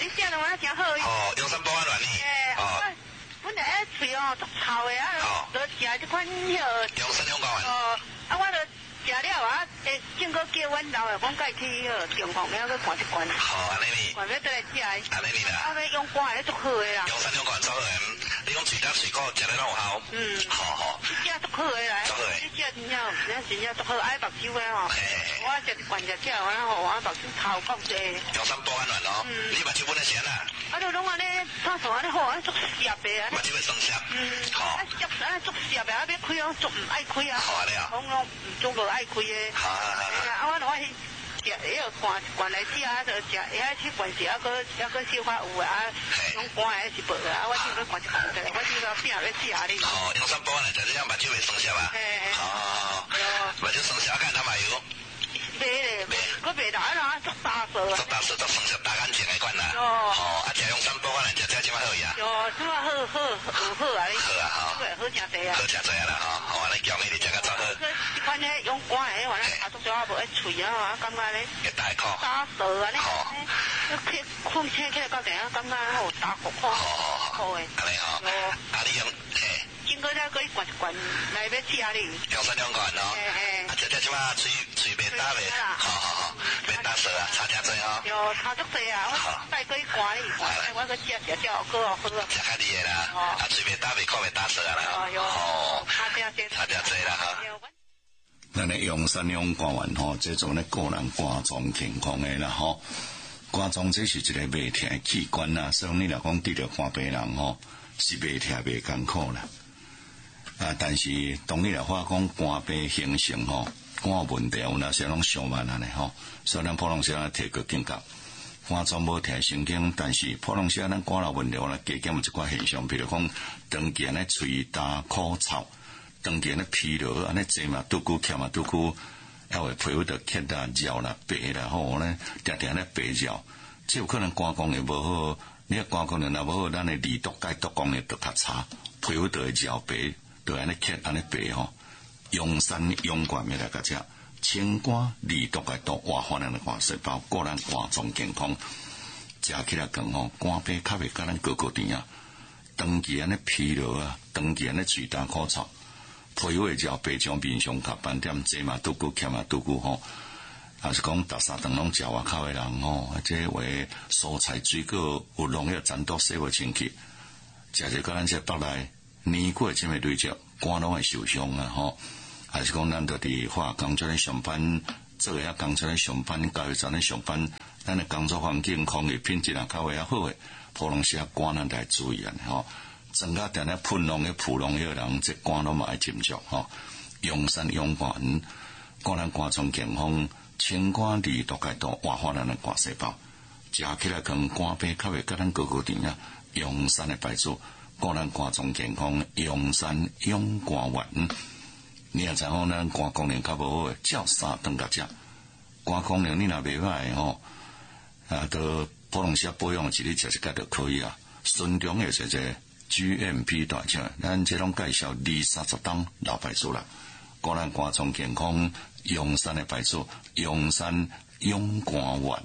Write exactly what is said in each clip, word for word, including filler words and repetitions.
你写的我真好。 哦，永山保安软呢？ 诶，哦，本来爱嘴哦，足臭的啊，都食这款药。 永山永保安。 哦，啊，我都。食了啊！诶，正个叫阮老的，讲家去个中phòng了，去看一罐。 好，安尼呢？ 看要倒来食。 安尼呢啦。 啊，要用肝的足好的啦。 用山用肝足好的，你讲嘴干水果食得拢有效。嗯。好好。你食足好的啦。足好的。你食真正，真真正足好，爱目睭的吼。嘿嘿。我食一罐食食，我吼我目睭头够济。用山保安软咯。嗯。你目睭本来是安那？啊，都拢安尼，早上安尼好，安尼足涩的啊。目睭会生涩。嗯。好。啊，涩啊，足涩的，啊，要开啊，足唔爱开啊。好安尼啊。拢拢唔足个。爱开的，好好好。啊，我我去食，迄个罐罐来食啊，就食，遐去罐时啊，搁还搁小可有啊，拢罐还是无啊，我今个罐一罐的，我今个饼要食你。哦，用三包来食，这样目睭会生涩啊。嘿嘿。好好好。目睭生涩，干他嘛油？卖咧，卖，搁卖啦，啊，足大色啊。足大色，足生涩，大干净的款啦。哦。好，啊，食用三包来食，这这么好呀？哦，这么好好有好啊，你。好啊，好。好，好真济啊。好真济啊啦，吼，好啊，你叫你哋食个足好。这款咧用肝的，反正下足少无爱脆啊，我感觉咧。会大口。大色啊，你。好。去困醒起来到地啊，感觉好大口口。好好好。好诶。安尼吼。哦。啊，你用嘿。经过了，可以灌一灌来要吃啊你。用三两罐咯。嘿嘿。啊，这这即马嘴嘴袂打袂。好好好。袂打色啊，差真济哦。有差足济啊，我带可以灌你，我个食食食好好好。食较厉害啦。哦。啊，嘴袂打袂看袂打色啊啦。哦哟。哦。差真济。差真济啦哈。咱咧用山用肝丸吼，这种咧个人肝脏健康诶啦吼。肝脏这是一个袂疼诶器官啦，所以你若讲得着肝病人吼，是袂疼袂艰苦啦。啊，但是当你若话讲肝病形成吼，肝有问题有哪些拢上万安尼吼，所以咱普通时啊提个警觉。肝脏无疼神经，但是普通时啊咱肝有问题啦，加减有一寡现象，比如讲长期安尼喙焦口臭。当然咧疲劳，安尼坐嘛拄久，徛嘛拄久，还会皮肤着缺啦、绕啦、白啦，吼咧，定定咧白绕，即有可能肝功能无好。你个肝功能若无好，咱的胰毒解毒功能着较差，皮肤着会绕白，着安尼缺安尼白吼。用山用肝咪来个只清肝胰毒解毒，活化咱的肝细胞，个人肝脏健康，食起来更吼，肝病较袂甲咱高高甜啊。长期安尼疲劳啊，长期安尼嘴焦口臭。皮肤会照白种面上较斑点，坐嘛拄久，徛嘛拄久吼。还是讲逐三顿拢食外口诶人吼，即为蔬菜水果有农药残毒洗袂清气，食者甲咱这北来年过这么累积，肝拢会受伤啊吼。还是讲咱着伫化工作咧上班，做个啊工作咧上班，加油站咧上班，咱诶工作环境、空气品质啊较为较好诶，普通时啊肝咱得注意啊吼。增加点咧喷农嘅普农药人，即肝都嘛爱斟酌吼。用山用肝，个人肝脏健康，清肝胰毒解毒，活化咱嘅肝细胞。食起来可能肝病较袂甲咱高高甜啊。用山嘅牌子，个人肝脏健康，用山用肝丸。你也知影咱肝功能较无好，照三顿甲食。肝功能你若袂歹吼，啊，都普通时保养一日食一甲就可以啊。顺中嘅是这。G M P 大只，咱这种介绍二三十档老牌子啦。个人肝脏健康，用山的牌子，用山用肝丸。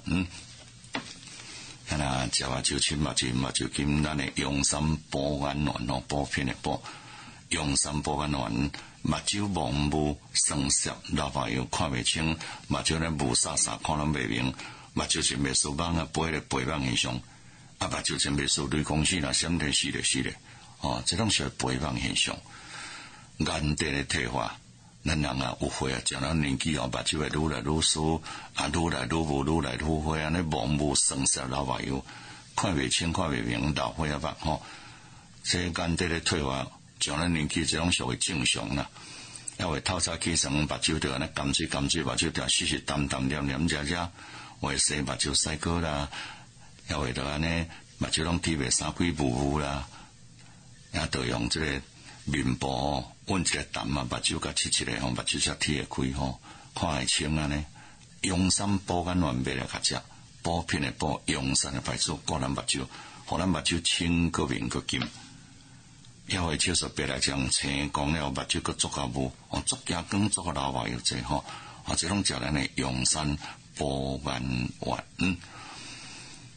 啊，食啊就亲，目睭目睭金，咱的用山保肝丸咯，补片的补。用山保肝丸，目睭蒙雾、生涩、老朋友看袂清，目睭咧雾煞煞，看人袂明，目睭是袂舒盲啊，背咧背盲现象。啊，目睭前面数类公司啦，闪电死咧死咧，哦，这种是肥胖现象。眼底的退化，咱人啊有血啊，将咱年纪哦，目睭会愈来愈疏，啊，愈来愈无，愈来愈灰啊，那盲目生涩老朋友，看袂清，看袂明，老花啊目吼。这眼底的退化，将咱年纪这种属于正常啦。要会透早起床，目睭着安尼甘水甘水，目睭着湿湿淡淡黏黏遮遮，会洗目睭洗过啦。也会着安尼，目睭拢滴袂三几雾雾啦，也着用这个面部吼，温一个淡啊，目睭甲切切个吼，目睭才贴会开吼，看会清安尼。用山保肝丸买来较食，补品的补，用山的牌子，个人目睭，互咱目睭清个明个金。也会接受别来讲，青光了目睭个足较雾，哦，足惊光足个老话又济吼，啊，这种食咱的用山保肝丸。嗯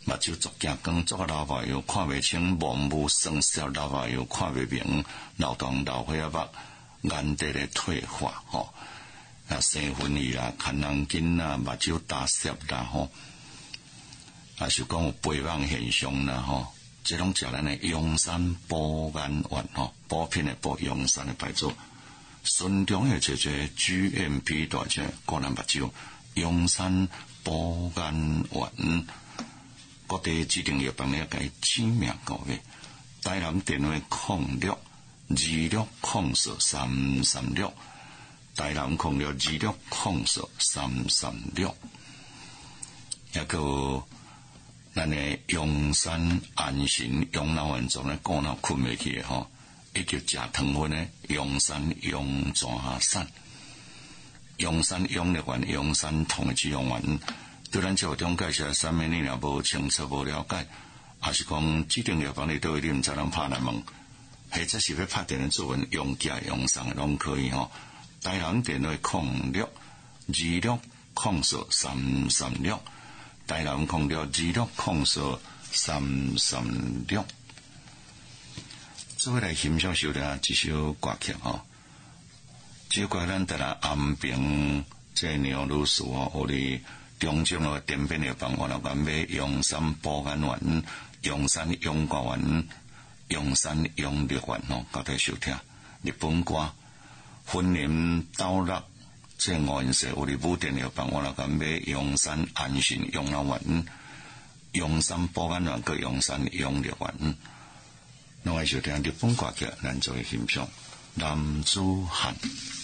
目睭作镜光，做个老朋友看袂清，盲目生涩老朋友看袂明，脑洞老花眼眼底咧退化吼，啊生昏去啦，看人紧啦，目睭打涩啦吼，啊是讲有肥胖现象啦吼，这拢食咱的阳山补眼丸吼，补品的补阳山的牌子，顺中的这这 G M P 大只个人目睭阳山补眼丸。各地指定药房咧，该指名各位。台南电话空六二六空四三三六，台南空六二六空四三三六。也个咱的阳山安神养老院中咧，顾脑困袂去的吼，一直食糖分的阳山阳蛇散，阳山养力丸、阳山同的止痒丸。对咱照中介绍上面你若无清楚无了解，还是讲指定药房里都你毋知人拍来问，或者是要拍电话做文用价用上拢可以吼。台南电话空六二六空四三三六，台南空六二六空四三三六。做伙来欣赏收听一首歌曲吼，这歌咱得来安平这牛女士哦，互你。中正路点边药房，我老板买阳山补眼丸、阳山养肝丸、阳山养力丸哦，交代收听。日本歌婚姻到落，这五颜色有哩武店药房，我老板买阳山安神养老丸、阳山补眼丸、个阳山养力丸。拢爱收听日本歌曲，咱做欣赏。男子汉。